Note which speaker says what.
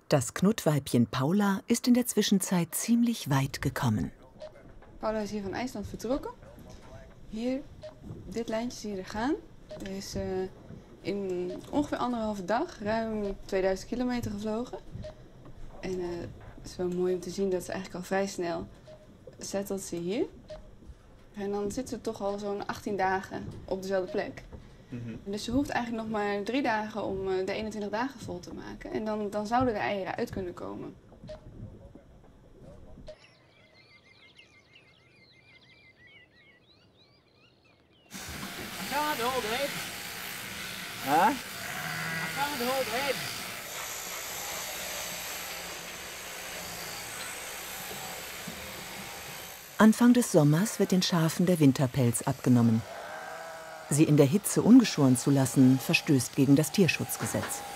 Speaker 1: Das Knutweibchen Paula ist in der Zwischenzeit ziemlich weit gekommen.
Speaker 2: Paula is hier van IJsland vertrokken. Hier, dit lijntje zie je er gaan. Er is in ongeveer 1,5 dag ruim 2000 kilometer gevlogen. En het is wel mooi om te zien dat ze eigenlijk al vrij snel settelt ze hier. En dan zit ze toch al zo'n 18 dagen op dezelfde plek. Dus ze hoeft eigenlijk nog maar 3 dagen om de 21 dagen vol te maken. En dan zouden de eieren uit kunnen komen.
Speaker 3: I can't hold head.
Speaker 4: Huh?
Speaker 3: I can't hold head.
Speaker 1: Anfang des Sommers wird den Schafen der Winterpelz abgenommen. Sie in der Hitze ungeschoren zu lassen, verstößt gegen das Tierschutzgesetz.